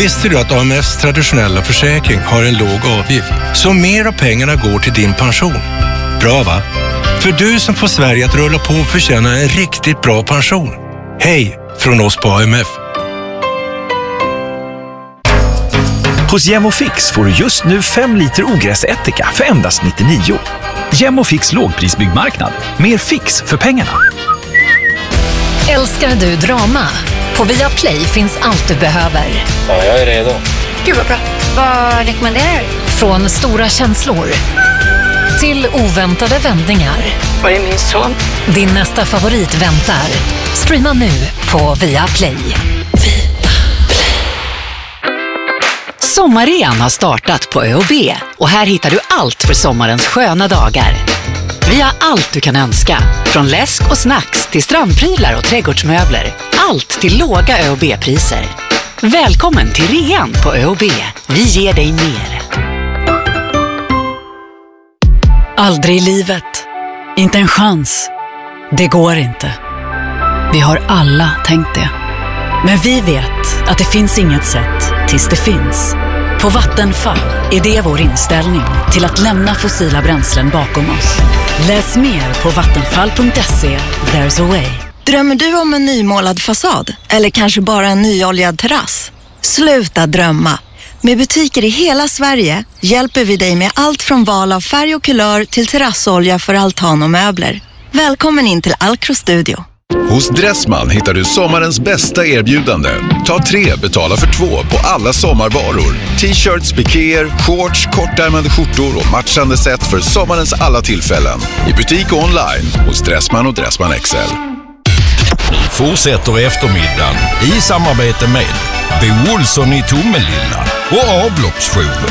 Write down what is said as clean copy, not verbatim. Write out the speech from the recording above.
Visste du att AMFs traditionella försäkring har en låg avgift? Så mer av pengarna går till din pension. Bra va? För du som får Sverige att rulla på och förtjäna en riktigt bra pension. Hej från oss på AMF. Hos Gemofix får du just nu 5 liter ogräsättika för endast 99. Gemofix lågprisbyggmarknad. Mer fix för pengarna. Älskar du drama? På Viaplay finns allt du behöver. Ja, jag är redo. Gud vad bra. Vad rekommenderar du? Från stora känslor till oväntade vändningar. Var är min son? Din nästa favorit väntar. Streama nu på Viaplay. Sommarrean har startat på ÖoB och här hittar du allt för sommarens sköna dagar. Vi har allt du kan önska, från läsk och snacks till strandprylar och trädgårdsmöbler. Allt till låga ÖoB-priser. Välkommen till rean på ÖoB. Vi ger dig mer. Aldrig i livet. Inte en chans. Det går inte. Vi har alla tänkt det. Men vi vet att det finns inget sätt tills det finns. På Vattenfall är det vår inställning till att lämna fossila bränslen bakom oss. Läs mer på vattenfall.se. There's a way. Drömmer du om en nymålad fasad? Eller kanske bara en nyoljad terrass? Sluta drömma. Med butiker i hela Sverige hjälper vi dig med allt från val av färg och kulör till terrassolja för altan och möbler. Välkommen in till Alcro Studio. Hos Dressman hittar du sommarens bästa erbjudande. Ta 3, betala för 2 på alla sommarvaror. T-shirts, pikéer, shorts, kortärmade skjortor och matchande set för sommarens alla tillfällen. I butik och online hos Dressman och Dressman XL. Nu fortsätter eftermiddagen i samarbete med Bo Olsson i Tomelilla och Avloppsjouren.